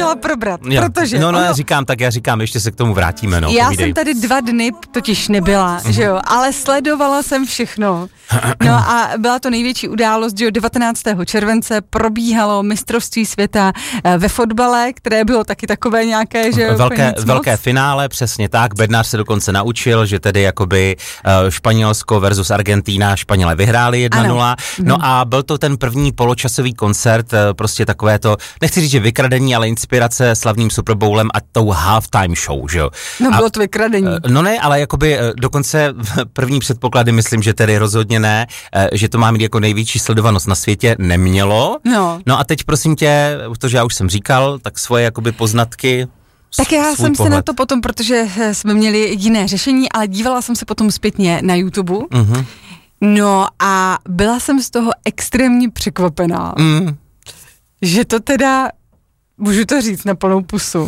chtěla probrat, jo. protože... No, já říkám, ještě se k tomu vrátíme, no. Já povídej. jsem tady 2 dny totiž nebyla, že jo, ale sledovala jsem všechno. No a byla to největší událost, že jo, 19. července probíhalo mistrovství světa ve fotbale, které bylo taky takové nějaké, že jo, velké finále, přesně tak. Bednář se dokonce naučil, že tedy jakoby Španělsko versus Argentína, Španělé vyhráli 1-0. No a byl to ten první poločasový koncert, prostě takové to, nechci říct, že vykradení, ale inspirace slavným Super Bowlem a tou halftime show, že jo. No bylo to vykradení. No ne, ale jakoby dokonce první předpoklady, myslím, že tedy rozhodně ne, že to má mít jako největší sledovanost na světě, nemělo. No a teď prosím tě, protože já už jsem říkal, tak svoje jakoby poznatky. Tak já jsem se na to potom, protože jsme měli jiné řešení, ale dívala jsem se potom zpětně na YouTube. No a byla jsem z toho extrémně překvapená. Že to teda, můžu to říct na plnou pusu.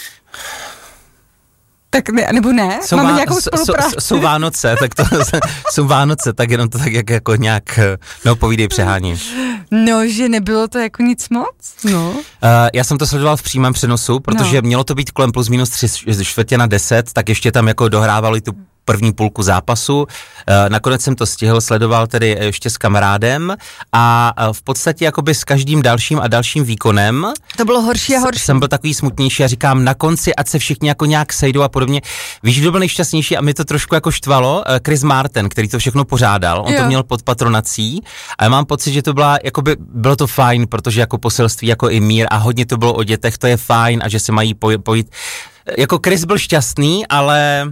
Tak ne, nebo ne? Máme nějakou spolupráci? Jsou Vánoce, tak to jsou Vánoce, tak jenom to tak jako nějak, no povídej, přeháním. No, že nebylo to jako nic moc, no. Já jsem to sledoval v přímém přenosu, protože mělo to být kolem plus minus 9:45, tak ještě tam jako dohrávali tu první půlku zápasu. Nakonec jsem to stihl, sledoval tedy ještě s kamarádem a v podstatě jakoby s každým dalším a dalším výkonem. To bylo horší a horší. Jsem byl takový smutnější a říkám na konci, ať se všichni jako nějak sejdou a podobně. Víš, kdo byl nejšťastnější a mi to trošku jako štvalo? Chris Martin, který to všechno pořádal. On to měl pod patronací a já mám pocit, že to bylo to fajn, protože jako poselství, jako i mír a hodně to bylo o dětech, to je fajn a že se mají pojít. Jako Chris byl šťastný, ale...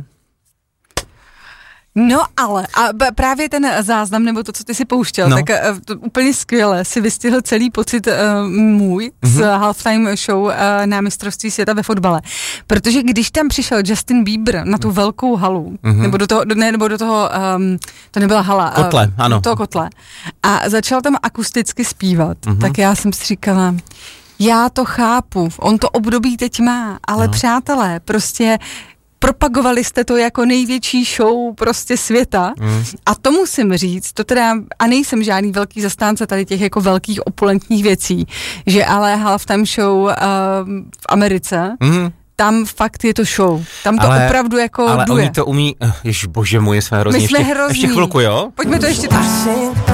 No ale, a právě ten záznam, nebo to, co ty si pouštěl, tak to úplně skvěle si vystihl celý pocit můj z halftime show na mistrovství světa ve fotbale. Protože když tam přišel Justin Bieber na tu velkou halu, nebo do toho, to nebyla hala. Kotle, ano. Do toho kotle. A začal tam akusticky zpívat, tak já jsem si říkala... Já to chápu, on to období teď má, ale přátelé, prostě propagovali jste to jako největší show prostě světa a to musím říct, to teda, a nejsem žádný velký zastánce tady těch jako velkých opulentních věcí, že ale halftime show v Americe, tam fakt je to show. Tam to opravdu jako ale duje. oni to umí, bože můj, jsme hrozný. My jsme hrozný. Ještě chvilku, jo? Pojďme to ještě trošku.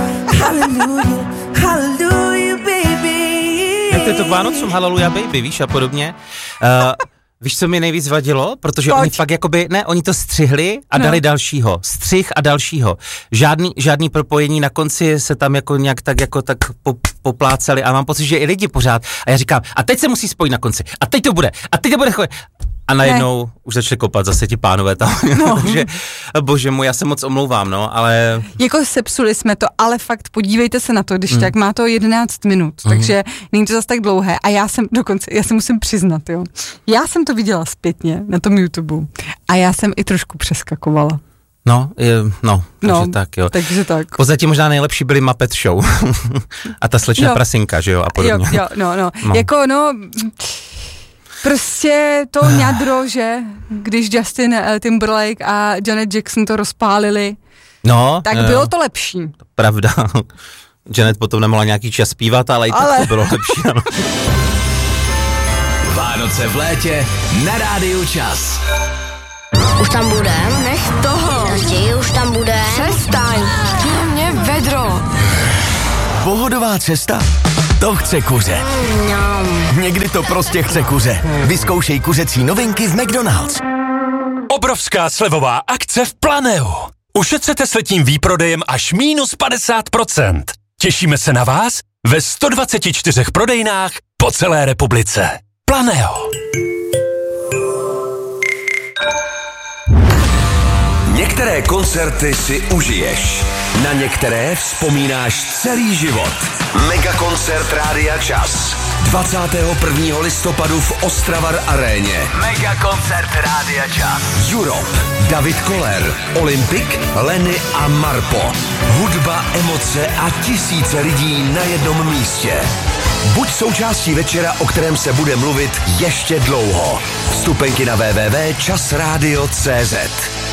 Jak to je to k Vánocům, haleluja baby, víš, a podobně. Víš, co mi nejvíc vadilo? Protože oni fakt jakoby, oni to střihli a dali dalšího. Střih a dalšího. Žádný propojení, na konci se tam jako nějak tak poplácali a mám pocit, že i lidi pořád. A já říkám, a teď se musí spojit na konci. A teď to bude. A najednou už začali kopat zase ti pánové tam. Takže, bože můj, já se moc omlouvám, ale... Jako sepsuli jsme to, ale fakt podívejte se na to, když tak má to 11 minut, takže není to zase tak dlouhé. A já se musím přiznat, jo. Já jsem to viděla zpětně na tom YouTube a já jsem i trošku přeskakovala. Takže tak. V podstatě možná nejlepší byly Muppet Show. A ta slečna Prasinka, že jo, a podobně. Prostě to ňadro, že když Justin Timberlake a Janet Jackson to rozpálili, tak bylo to lepší. Pravda. Janet potom nemohla nějaký čas zpívat, ale i tak to bylo lepší. Ano. Vánoce v létě na Rádiu Čas. Už tam budem? Nech toho. Naději, už tam budem? Přestaň. Chtěl mě vedro. Pohodová cesta? To chce kuře. Někdy to prostě chce kuře. Vyzkoušej kuřecí novinky v McDonald's. Obrovská slevová akce v Planeu. Ušetřete s letním výprodejem až minus 50%. Těšíme se na vás ve 124 prodejnách po celé republice. Planeo. Některé koncerty si užiješ. Na některé vzpomínáš celý život. Megakoncert Rádia Čas. 21. listopadu v Ostravar Aréně. Megakoncert Rádia Čas. Europe, David Koller, Olympic, Lenny a Marpo. Hudba, emoce a tisíce lidí na jednom místě. Buď součástí večera, o kterém se bude mluvit ještě dlouho. Vstupenky na www.časradio.cz.